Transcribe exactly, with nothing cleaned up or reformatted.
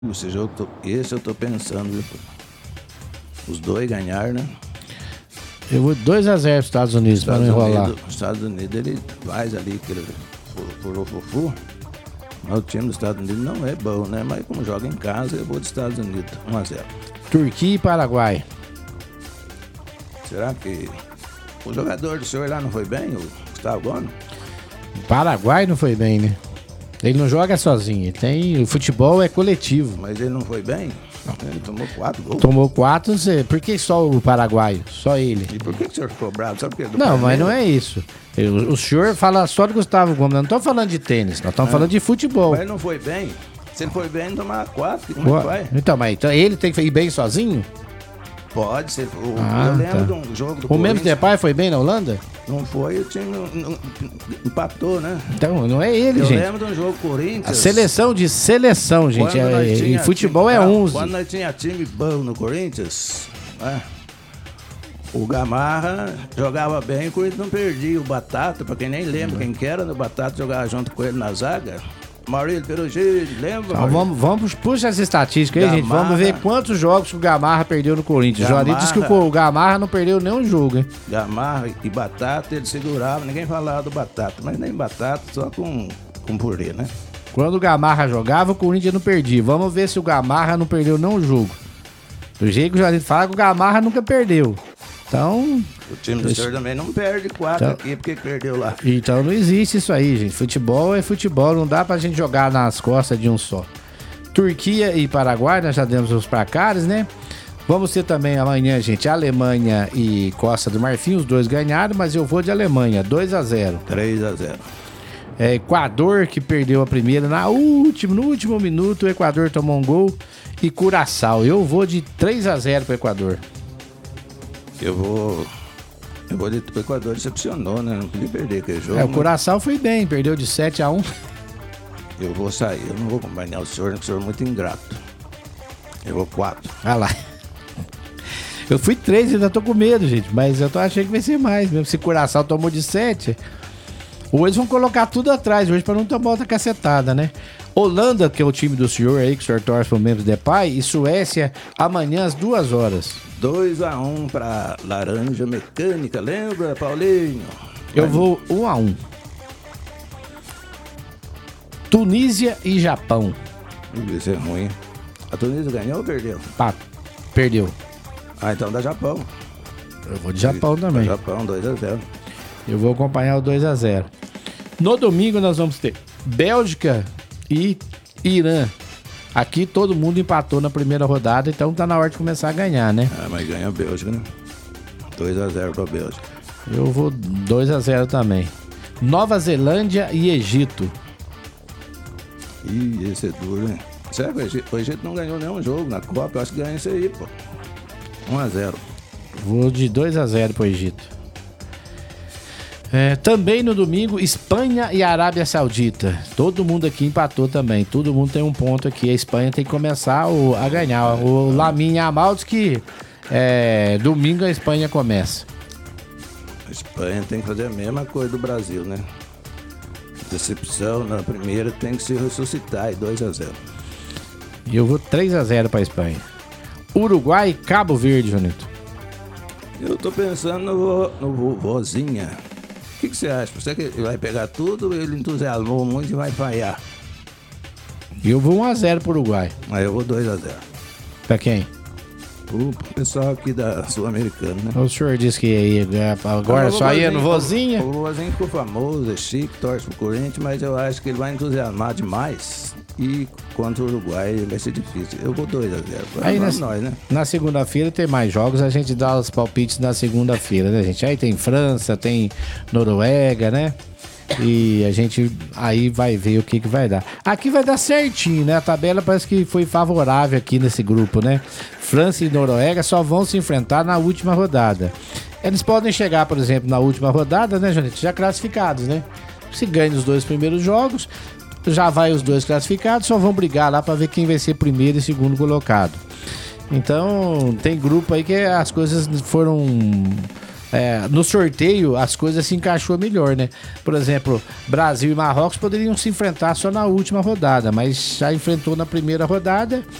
Esse jogo, tô, esse eu tô pensando, viu? Os dois ganharam, né? Eu vou dois a zero para os Estados Unidos, para não enrolar. Unidos, os Estados Unidos, ele faz ali aquele furufufu. Mas o time dos Estados Unidos não é bom, né? Mas como joga em casa, eu vou dos Estados Unidos. um a zero. Turquia e Paraguai. Será que o jogador do senhor lá não foi bem, o Gustavo Gomes? O Paraguai não foi bem, né? Ele não joga sozinho, ele tem, o futebol é coletivo. Mas ele não foi bem? Ele tomou quatro gols. Tomou quatro, por que só o paraguaio? Só ele. E por que o senhor ficou bravo? Só porque é do Não, Palmeiras? mas não é isso. Eu, o senhor fala só do Gustavo Gomes, não estamos falando de tênis, nós estamos Ah. falando de futebol. Mas ele não foi bem? Se ele foi bem, ele tomava quatro. Como é que vai? Então, mas então, ele tem que ir bem sozinho? Pode ser. O, Ah, eu lembro tá. de um jogo do O mesmo Corinthians. Depay foi bem na Holanda? Não foi, o time não- não- empatou, né? Então, não é ele, Eu gente. lembro de um jogo Corinthians. A seleção de seleção, gente. quando nós É, tinha e futebol time- é não, onze. Quando nós tinha time bom no Corinthians, né? O Gamarra jogava bem, o Corinthians não perdia. O Batata, pra quem nem lembra quem que era, o Batata jogava junto com ele na zaga. Maurílio Perugini, lembra? Então, vamos, vamos, puxa as estatísticas aí, gente. Gamarra. Vamos ver quantos jogos que o Gamarra perdeu no Corinthians. O Juarez disse que o o Gamarra não perdeu nenhum jogo, hein? Gamarra e Batata, ele segurava, ninguém falava do Batata, mas nem Batata, só com, com purê, né? Quando o Gamarra jogava, o Corinthians não perdia. Vamos ver se o Gamarra não perdeu nenhum jogo. Do jeito que o Juarez fala, que o Gamarra nunca perdeu. Então, O time do Isso. senhor também não perde quatro Então- aqui, porque perdeu lá. então não existe isso aí, gente. Futebol é futebol, não dá pra gente jogar nas costas de um só. Turquia e Paraguai, nós já demos os placares, né? Vamos ter também amanhã, gente, Alemanha e Costa do Marfim, os dois ganharam, mas eu vou de Alemanha, dois a zero. três a zero. É, Equador, que perdeu a primeira na última, no último minuto, o Equador tomou um gol. E Curaçao, eu vou de três a zero pro Equador. Eu vou. Eu vou de. O Equador decepcionou, né? Não podia perder aquele jogo. É, o mas Curaçao foi bem, perdeu de sete a um. Eu vou sair. Eu não vou acompanhar o senhor, porque o senhor é muito ingrato. Eu vou quatro. Ah lá. Eu fui três, ainda tô com medo, gente. Mas eu tô achando que vai ser mais mesmo. Se Curaçao tomou de sete. Hoje vão colocar tudo atrás, hoje pra não tomar outra cacetada, né? Holanda, que é o time do senhor aí, que o senhor torce pro membro Depay, e Suécia, amanhã às duas horas. dois a um pra Laranja Mecânica, lembra, Paulinho? Eu vou um a um. Tunísia e Japão. Isso é ruim. A Tunísia ganhou ou perdeu? Pá, perdeu. Ah, então dá Japão. Eu vou de Japão também. Japão, dois a zero. Eu vou acompanhar o dois a zero. No domingo nós vamos ter Bélgica e Irã. Aqui todo mundo empatou na primeira rodada, então tá na hora de começar a ganhar, né? Ah, mas ganha a Bélgica, né? dois a zero pra Bélgica. Eu vou dois a zero também. Nova Zelândia e Egito. Ih, esse é duro, hein? Será que o Egito, o Egito não ganhou nenhum jogo na Copa? Eu acho que ganha isso aí, pô. um a zero. Vou de dois a zero pro Egito. É, também no domingo, Espanha e Arábia Saudita. Todo mundo aqui empatou também. Todo mundo tem um ponto aqui. A Espanha tem que começar o- a ganhar. O Lamine Yamal diz que é, domingo a Espanha começa. A Espanha tem que fazer a mesma coisa do Brasil, né? Decepção na primeira tem que se ressuscitar e dois a zero. E eu vou três a zero pra Espanha. Uruguai e Cabo Verde, Jonito. Eu tô pensando no, vo- no vo- vozinha. O que, que você acha? Você que vai pegar tudo, ele entusiasmou muito e vai falhar. E eu vou um a zero pro Uruguai. Aí eu vou dois a zero. Pra quem? O pessoal aqui da Sul-Americana, né? O senhor disse que ia, agora O só ia no vozinho- vozinha. O, o vozinho ficou famoso, é chique, torce pro Corinthians, mas eu acho que ele vai entusiasmar demais. E contra o Uruguai vai ser difícil. Eu vou dois a zero. Aí Vamos nessa- nós, né? Na segunda-feira tem mais jogos, a gente dá os palpites na segunda-feira, né, gente? Aí tem França, tem Noruega, né? E a gente aí vai ver o que que vai dar. Aqui vai dar certinho, né? A tabela parece que foi favorável aqui nesse grupo, né? França e Noruega só vão se enfrentar na última rodada. Eles podem chegar, por exemplo, na última rodada, né, Jonito? Já classificados, né? Se ganha os dois primeiros jogos, já vai os dois classificados, só vão brigar lá pra ver quem vai ser primeiro e segundo colocado. Então, tem grupo aí que as coisas foram é, no sorteio as coisas se encaixou melhor, né? Por exemplo, Brasil e Marrocos poderiam se enfrentar só na última rodada, mas já enfrentou na primeira rodada